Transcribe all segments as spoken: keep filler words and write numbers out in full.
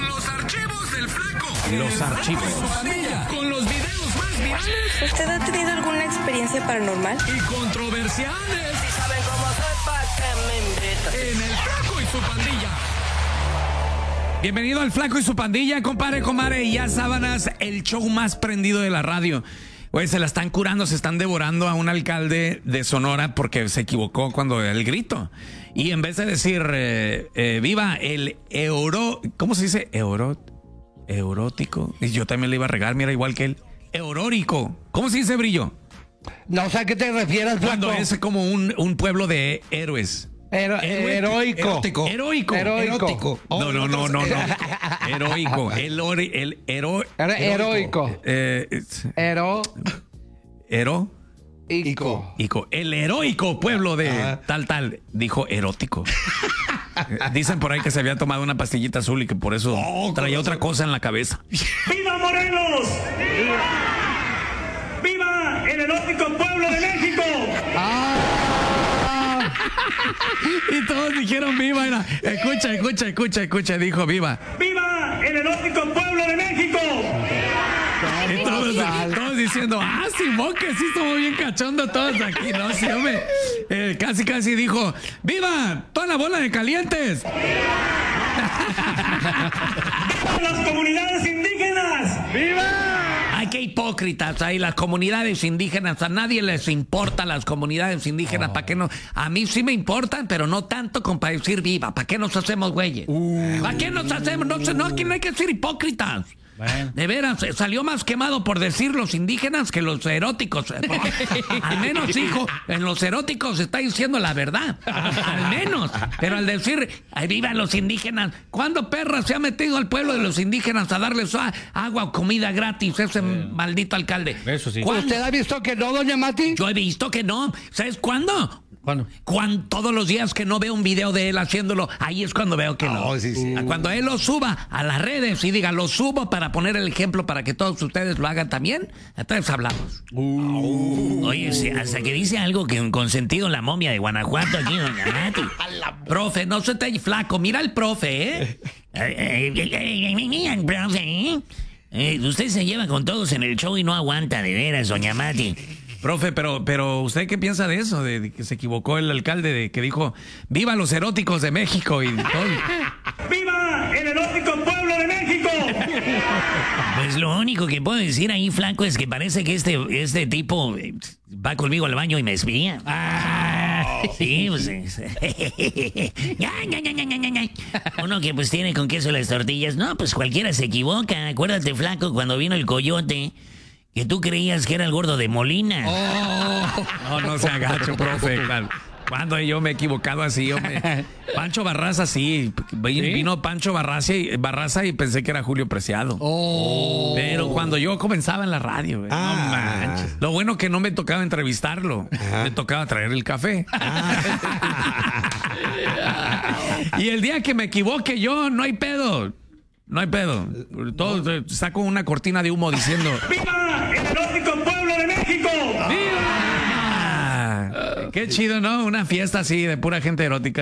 los archivos del Flaco. Los archivos. Con los videos más virales. ¿Usted ha tenido alguna experiencia paranormal? Y controversiales. Si saben cómo soy, ¿pa' qué me invitan? En el Flaco y su pandilla. Bienvenido al Flaco y su pandilla, compadre, comadre, y ya sábanas, el show más prendido de la radio. Güey, se la están curando, se están devorando a un alcalde de Sonora porque se equivocó cuando el grito. Y en vez de decir, eh, eh, viva el euro... ¿Cómo se dice? Euro, Eurótico. Y yo también le iba a regar, mira, igual que él. Eurórico. ¿Cómo se dice, Brillo? No sé a qué te refieres, Flaco. Cuando es como un, un pueblo de héroes. Hero- heroico. Erótico. Heroico. Heroico. Erótico. No, no, no, no, no. Heroico. El, ori- el hero, Hero- heroico. Eh, es- Hero. Hero. Ico. Ico. El heroico pueblo de Ajá. tal, tal, dijo erótico. Eh, Dicen por ahí que se había tomado una pastillita azul y que por eso traía otra cosa en la cabeza. ¡Viva Morelos! ¡Viva el erótico pueblo de México! Y todos dijeron viva. Era, escucha, escucha, escucha, escucha. Dijo viva. ¡Viva el erótico pueblo de México! Y todos, todos diciendo, ah, Simón, que sí somos bien cachondos todos aquí. No, sí, hombre. Eh, casi, casi dijo, ¡viva! ¡Toda la bola de calientes! ¡Las comunidades indígenas! ¡Viva! Ay, qué hipócritas hay las comunidades indígenas. A nadie les importa las comunidades indígenas. ¿Para qué no? A mí sí me importan, pero no tanto como para decir viva. ¿Para qué nos hacemos güeyes? Uh. ¿Para qué nos hacemos? No, no, aquí no hay que ser hipócritas. Bueno. De veras, salió más quemado por decir los indígenas que los eróticos. Porque, al menos, hijo, en los eróticos está diciendo la verdad. Al menos. Pero al decir, ay, viva los indígenas, ¿cuándo perra se ha metido al pueblo de los indígenas a darles a- agua o comida gratis ese maldito alcalde? Eso sí. ¿Cuándo? ¿Usted ha visto que no, doña Mati? Yo he visto que no. ¿Sabes cuándo? ¿Cuándo? Cuando todos los días que no veo un video de él haciéndolo, ahí es cuando veo que no. Oh, sí, sí. Cuando él lo suba a las redes y diga, lo subo para poner el ejemplo para que todos ustedes lo hagan también, entonces hablamos. Oye, sí, hasta que dice algo que con sentido la momia de Guanajuato aquí, doña Mati. Profe, no se te flaco, mira el profe, ¿eh? Eh, eh, eh, Mira el profe, ¿eh? Eh, Usted se lleva con todos en el show y no aguanta, de veras, doña Mati. Profe, pero, pero ¿usted qué piensa de eso? De, de que se equivocó el alcalde, de que dijo, ¡viva los eróticos de México! Y todo. ¡Viva el erótico pueblo de México! Pues lo único que puedo decir ahí, flaco, es que parece que este, este tipo eh, va conmigo al baño y me espía. Ah, sí, pues. es- Ya, ya, ya, ya, ya, ya, ya. Uno que pues tiene con queso las tortillas. No, pues cualquiera se equivoca. Acuérdate, flaco, cuando vino el coyote, que tú creías que era el gordo de Molina. No, no se agacho, profe. Claro. Cuando yo me he equivocado así, hombre. Pancho Barraza, sí. Vino Pancho Barraza y, Barraza y pensé que era Julio Preciado. Pero cuando yo comenzaba en la radio, güey, no manches. Lo bueno que no me tocaba entrevistarlo. Me tocaba traer el café. Y el día que me equivoque yo, no hay pedo. No hay pedo. Todo, eh, saco una cortina de humo diciendo... ¡Viva el erótico pueblo de México! ¡Viva! Qué chido, ¿no? Una fiesta así de pura gente erótica.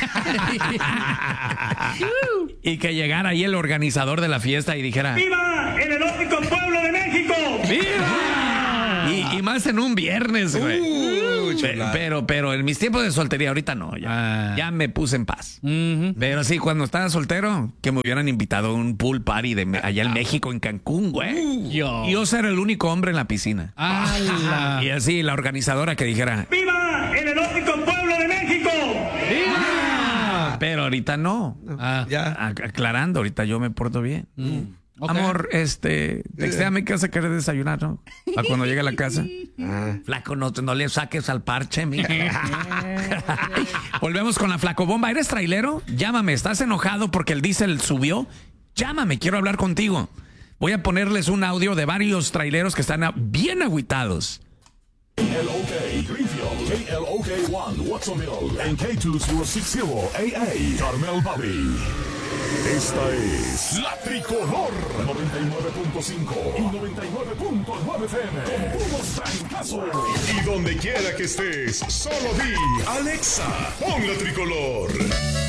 Y que llegara ahí el organizador de la fiesta y dijera... ¡Viva el erótico pueblo de México! ¡Viva! Y, y más en un viernes, güey. Pe- pero, pero en mis tiempos de soltería, ahorita no. Ya, ya me puse en paz. Pero sí, cuando estaba soltero, que me hubieran invitado a un pool party de me- allá en México, en Cancún, güey. Yo. Y yo ser el único hombre en la piscina. ¡Hala! Y así, la organizadora que dijera... ¡Viva el erótico pueblo de México! Pero ahorita no. Ah. A- aclarando, ahorita yo me porto bien. Ok. Amor, este, textéame que vas a querer desayunar, ¿no? A cuando llegue a la casa. Flaco, no, no le saques al parche, mira. Volvemos con la flacobomba. ¿Eres trailero? Llámame. ¿Estás enojado porque el diésel subió? Llámame, quiero hablar contigo. Voy a ponerles un audio de varios traileros que están a- bien agüitados. K L O K Greenfield, K L O K one Watsonville, and K two zero six zero A A Carmel Valley. Esta es La Tricolor noventa y nueve punto cinco y noventa y nueve punto nueve F M. Con puros trancazos. Y donde quiera que estés, solo di Alexa, pon La Tricolor.